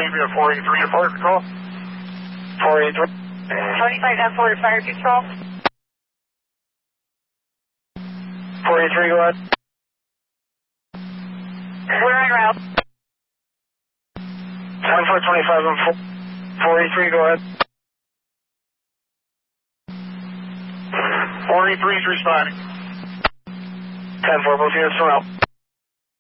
Navy at 483 to fire control. 483. 25-4 to fire control. 483, go ahead. We're en route. 10-4, 25 and 483, go ahead. 483 is responding. 10-4, both units are out.